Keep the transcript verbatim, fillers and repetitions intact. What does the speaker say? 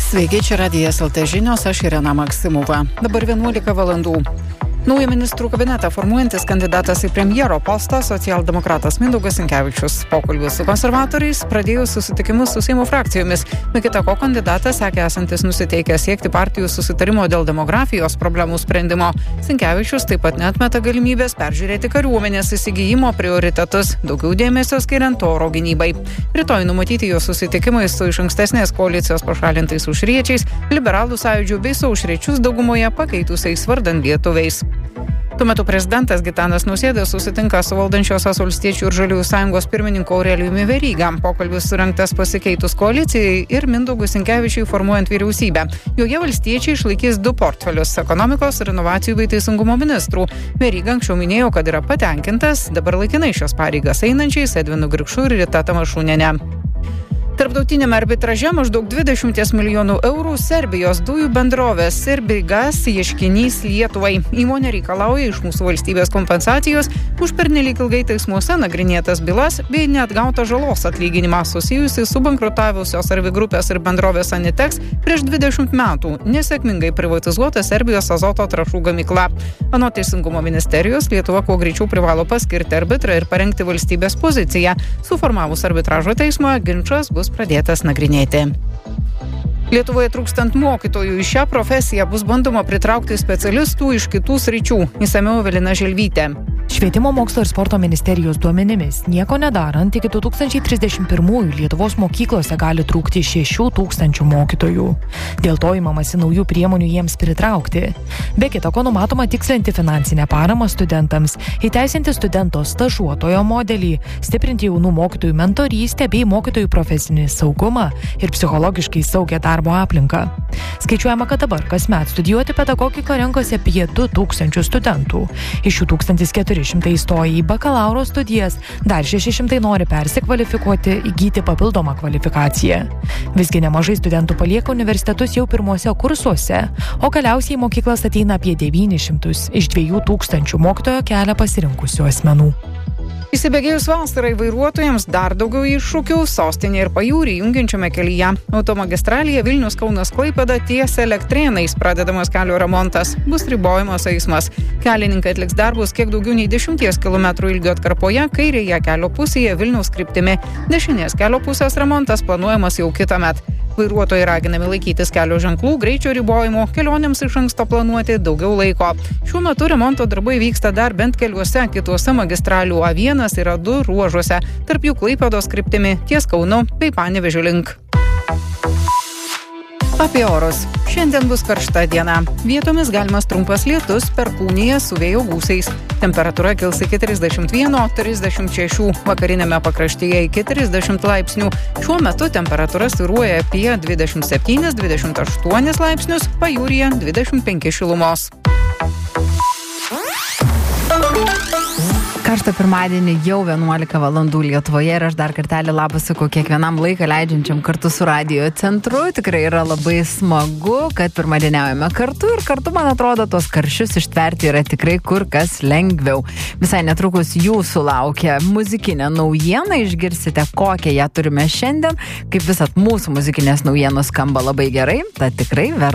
Sveiki, čia Radijas L T žinios, aš Irena Maksimova. Dabar vienuolika valandų. Naują ministrų kabinetą formuojantis kandidatas į premjero postą socialdemokratas Mindaugas Sinkevičius. Pokalbis su konservatoriais pradėjo susitikimus su Seimo frakcijomis. Be kita ko, kandidatas sakė esantis nusiteikęs siekti partijų susitarimo dėl demografijos problemų sprendimo. Sinkevičius taip pat neatmeta galimybės peržiūrėti kariuomenės įsigijimo prioritetus, daugiau dėmesio skiriant oro gynybai. Rytoj numatyti jo susitikimai su iš ankstesnės koalicijos pašalintais aušriečiais, liberalų sąjūdžių bei su aušriečius daugumoje pakeitusiais vardan lietuviais. Tuo metu prezidentas Gitanas Nausėda susitinka su valdančiosios Valstiečių ir Žaliųjų sąjungos pirmininku Aurelijumi Veryga. Pokalbis surengtas pasikeitus koalicijai ir Mindaugui Sinkevičiui formuojant vyriausybę. Joje valstiečiai išlaikys du portfelius – ekonomikos ir inovacijų bei teisingumo ministrų. Veryga anksčiau minėjo, kad yra patenkintas dabar laikinai šios pareigas einančiais Edvinu Grikšu ir Rita Tamašūniene. Tarptautiniame arbitraže maždaug dvidešimt milijonų eurų Serbijos dujų bendrovės Serbijgas ieškinys Lietuvai. Įmonė reikalauja iš mūsų valstybės kompensacijos už pernelyg ilgai teismuose nagrinėtas bylas bei neatgautą žalos atlyginimą susijusi su bankrutavusios Arvi grupės ir bendrovės Anitex prieš dvidešimt metų nesėkmingai privatizuota Serbijos azoto trąšų gamykla. Anot Teisingumo ministerijos, Lietuva kuo greičiau privalo paskirti arbitrą ir parengti valstybės poziciją. Suformavus arbitražo teismą, ginčas bus pradėtas nagrinėti. Lietuvoje trūkstant mokytojų į šią profesiją bus bandoma pritraukti specialistų iš kitų sričių. Išsamiau Evelina Želvytė. Švietimo mokslo ir sporto ministerijos duomenimis, nieko nedarant, iki du tūkstančiai trisdešimt pirmųjų Lietuvos mokyklose gali trūkti šešių tūkstančių mokytojų. Dėl to imamasi naujų priemonių jiems pritraukti. Be kita ko, numatoma tikslinti finansinę paramą studentams, įteisinti studento stažuotojo modelį, stiprinti jaunų mokytojų mentorystę bei mokytojų profesinį saugumą ir psichologiškai saugią darbo aplinką. Skaičiuojama, kad dabar kasmet studijuoti pedagogiką renkasi apie du tūkstančius studentų. Iš jų tūkstantis keturi šimtai įstoja į bakalauro studijas, dar šeši šimtai nori persikvalifikuoti, įgyti papildomą kvalifikaciją. Visgi nemažai studentų palieka universitetus jau pirmuose kursuose, o galiausiai į mokyklas ateina apie devynis šimtus iš dviejų tūkstančių mokytojo kelią pasirinkusių asmenų. Įsibėgėjus vasarai vairuotojams dar daugiau iššūkių sostinė ir pajūrį jungiančiame kelyje. Automagistralėje Vilnius-Kaunas-Klaipėda ties Elektrėnais pradedamas kelio remontas. Bus ribojamas eismas. Kelininkai atliks darbus kiek daugiau nei dešimties kilometrų ilgio atkarpoje, kairėje kelio pusėje Vilniaus kryptimi. Dešinės kelio pusės remontas planuojamas jau kitąmet. Vairuotojai raginami laikytis kelio ženklų, greičio ribojimų, kelionėms iš anksto planuoti daugiau laiko. Šiuo metu remonto darbai vyksta dar bent keliuose kituose magistralių A vienas ir A du ruožuose, tarp jų Klaipėdos kryptimi ties Kaunu bei Panevėžio link. Apie orus. Šiandien bus karšta diena. Vietomis galimas trumpas lietus, perkūnija su vėjo gūsiais. Temperatūra kils iki trisdešimt vieno trisdešimt šešių, vakarinėme pakraštyje iki trisdešimt laipsnių. Šiuo metu temperatūra svyruoja apie dvidešimt septynis dvidešimt aštuonis laipsnius, pajūryje dvidešimt penki šilumos. Karštą pirmadienį jau vienuolika valandų Lietuvoje ir aš dar kartelį labas sakau kiekvienam laiką leidžiančiam kartu su radijo centru. Tikrai yra labai smagu, kad pirmadieniaujame kartu ir kartu, man atrodo, tos karščius ištverti yra tikrai kur kas lengviau. Visai netrukus jūsų laukia muzikinė naujiena, išgirsite, kokią ją turime šiandien. Kaip visat mūsų muzikinės naujienos skamba labai gerai, tad tikrai verta